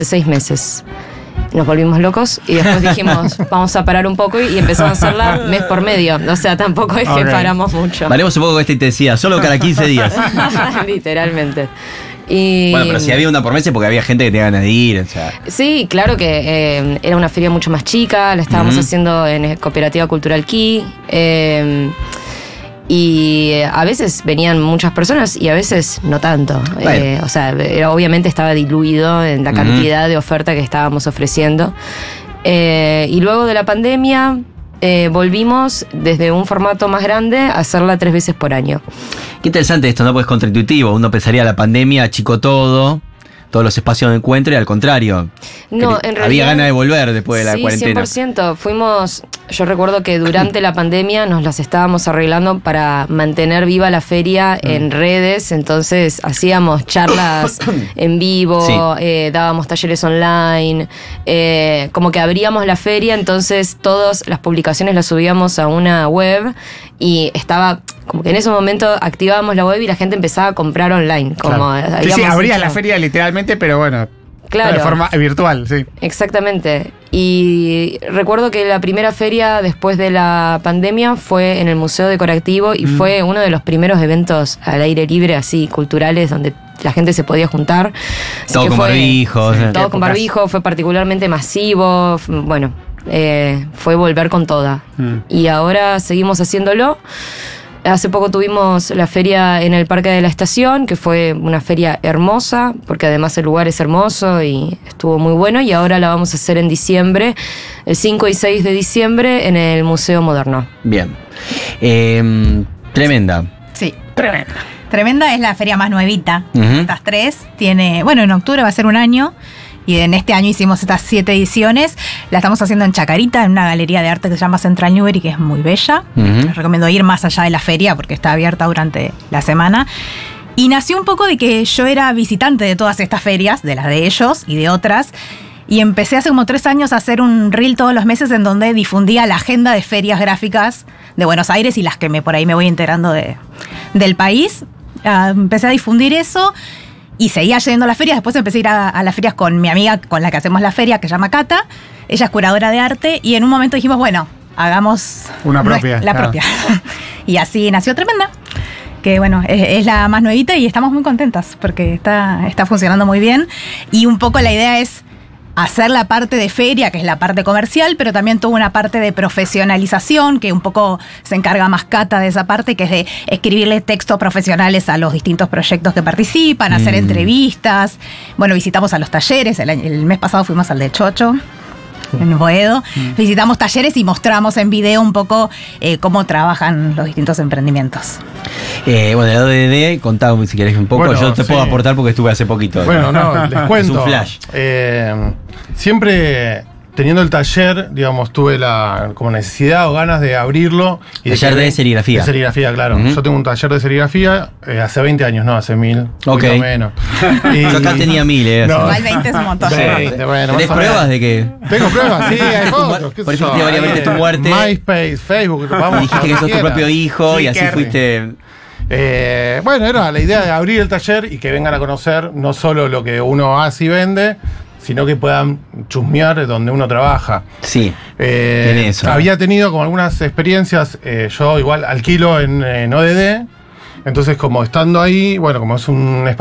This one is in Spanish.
6 meses. Nos volvimos locos y después dijimos, vamos a parar un poco y empezamos a hacerla mes por medio. O sea, tampoco es que paramos mucho. Valemos un poco con esta intensidad, solo cada 15 días. Literalmente. Y bueno, pero si había una por mes es porque había gente que tenía ganas de ir. O sea. Sí, claro que era una feria mucho más chica, la estábamos haciendo en Cooperativa Cultural Key. Y a veces venían muchas personas y a veces no tanto. Bueno. O sea, obviamente estaba diluido en la cantidad de oferta que estábamos ofreciendo. Y luego de la pandemia volvimos desde un formato más grande a hacerla 3 veces por año. Qué interesante esto, ¿no? Porque es contraintuitivo. Uno pensaría la pandemia achicó todos los espacios de encuentro y al contrario. No, en realidad había ganas de volver después de la cuarentena. 100%. Yo recuerdo que durante la pandemia nos las estábamos arreglando para mantener viva la feria en redes, entonces hacíamos charlas en vivo, dábamos talleres online, como que abríamos la feria, entonces todas las publicaciones las subíamos a una web y estaba como que en ese momento activábamos la web y la gente empezaba a comprar online. Como sí, abría la feria literalmente, pero bueno, claro, de forma virtual, sí. Exactamente. Y recuerdo que la primera feria después de la pandemia fue en el Museo Decorativo y fue uno de los primeros eventos al aire libre, así, culturales, donde la gente se podía juntar. Así todo con barbijo. Todo con barbijo, fue particularmente masivo, bueno, fue volver con toda. Y ahora seguimos haciéndolo. Hace poco tuvimos la feria en el Parque de la Estación, que fue una feria hermosa, porque además el lugar es hermoso y estuvo muy bueno. Y ahora la vamos a hacer en diciembre, el 5 y 6 de diciembre, en el Museo Moderno. Bien. Tremenda. Sí, tremenda. Tremenda es la feria más nuevita. Estas 3 tiene, bueno, en octubre va a ser 1 año. Y en este año hicimos estas 7 ediciones. La estamos haciendo en Chacarita, en una galería de arte que se llama Central Newbery, que es muy bella. Les recomiendo ir más allá de la feria porque está abierta durante la semana. Y nació un poco de que yo era visitante de todas estas ferias, de las de ellos y de otras. Y empecé hace como 3 años a hacer un reel todos los meses en donde difundía la agenda de ferias gráficas de Buenos Aires y las que por ahí me voy enterando del país. Empecé a difundir eso. Y seguía yendo a las ferias, después empecé a ir a las ferias con mi amiga con la que hacemos la feria, que se llama Cata. Ella es curadora de arte y en un momento dijimos, bueno, hagamos una propia. La propia. Y así nació Tremenda, que bueno, es la más nuevita y estamos muy contentas porque está funcionando muy bien. Y un poco la idea es hacer la parte de feria, que es la parte comercial, pero también tuvo una parte de profesionalización, que un poco se encarga más Cata de esa parte, que es de escribirle textos profesionales a los distintos proyectos que participan, hacer entrevistas. Bueno, visitamos a los talleres, el mes pasado fuimos al de Chocho, en Boedo. Visitamos talleres y mostramos en video un poco cómo trabajan los distintos emprendimientos. Bueno, el ODD, contá si querés un poco. Bueno, yo te puedo aportar porque estuve hace poquito. Bueno, no, les cuento. Es un flash. Siempre teniendo el taller, digamos, tuve la como necesidad o ganas de abrirlo. Y taller de serigrafía. De serigrafía, claro. Yo tengo un taller de serigrafía hace 20 años, no, hace 1000. Ok. Menos. Yo acá tenía 1000, No. Igual 20 es un montón. 20, bueno, ¿Tenés pruebas de que? Tengo pruebas, sí, hay fotos. Por eso te valía verte tu muerte. MySpace, Facebook, vamos. Dijiste que sos tu propio hijo y así Flickr. fuiste. Bueno, era la idea de abrir el taller y que vengan a conocer no solo lo que uno hace y vende, sino que puedan chusmear donde uno trabaja. Sí, tiene eso. Había tenido como algunas experiencias, yo igual alquilo en ODD, entonces como estando ahí, bueno, como es un espacio